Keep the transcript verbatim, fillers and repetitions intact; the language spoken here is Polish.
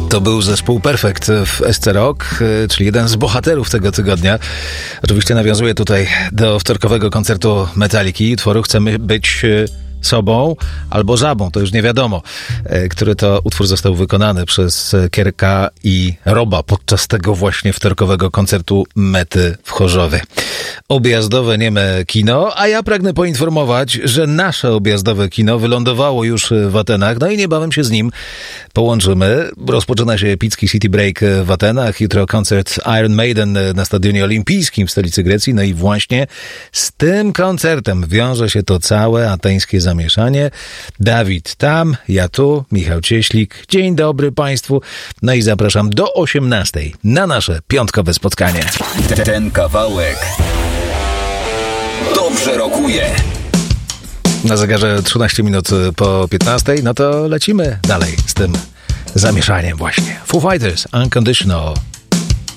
To był zespół Perfect w S C Rock, czyli jeden z bohaterów tego tygodnia. Oczywiście nawiązuje tutaj do wtorkowego koncertu Metaliki, utworu Chcemy być sobą albo żabą, to już nie wiadomo, który to utwór został wykonany przez Kierka i Roba podczas tego właśnie wtorkowego koncertu Mety w Chorzowie. Objazdowe nieme kino, a ja pragnę poinformować, że nasze objazdowe kino wylądowało już w Atenach, no i niebawem się z nim połączymy. Rozpoczyna się epicki City Break w Atenach, jutro koncert Iron Maiden na Stadionie Olimpijskim w stolicy Grecji, no i właśnie z tym koncertem wiąże się to całe ateńskie zamieszanie. Dawid tam, ja tu, Michał Cieślik. Dzień dobry Państwu, no i zapraszam do osiemnastej na nasze piątkowe spotkanie. Ten kawałek dobrze rokuje. Na zegarze trzynaście minut po piętnastej, no to lecimy dalej z tym zamieszaniem właśnie. Foo Fighters, Unconditional.